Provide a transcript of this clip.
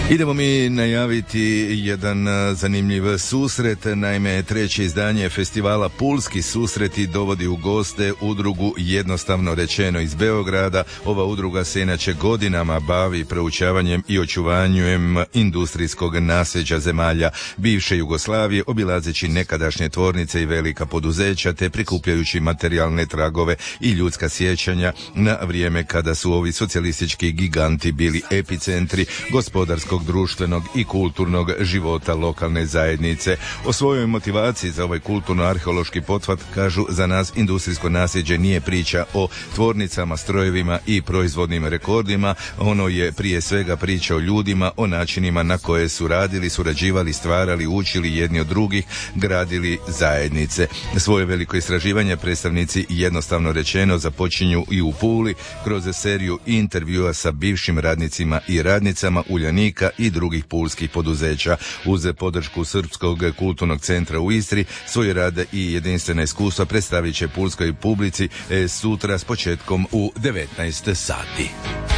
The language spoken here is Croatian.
Idemo mi najaviti jedan zanimljiv susret. Naime, treće izdanje festivala Pulski susreti dovodi u goste udrugu Jednostavno rečeno iz Beograda. Ova udruga se inače godinama bavi proučavanjem i očuvanjem industrijskog nasljeđa zemalja bivše Jugoslavije, obilazeći nekadašnje tvornice i velika poduzeća te prikupljajući materijalne tragove i ljudska sjećanja na vrijeme kada su ovi socijalistički giganti bili epicentri gospodarskog, društvenog i kulturnog života lokalne zajednice. O svojoj motivaciji za ovaj kulturno-arheološki pothvat kažu: za nas industrijsko nasljeđe nije priča o tvornicama, strojevima i proizvodnim rekordima, ono je prije svega priča o ljudima, o načinima na koje su radili, surađivali, stvarali, učili jedni od drugih, gradili zajednice. Svoje veliko istraživanje predstavnici Jednostavno rečeno započinju i u Puli kroz seriju intervjua sa bivšim radnicima i radnicama Uljanika i drugih pulskih poduzeća. Uz podršku Srpskog kulturnog centra u Istri svoje rade i jedinstvena iskustva predstavit će pulskoj publici sutra s početkom u 19 sati.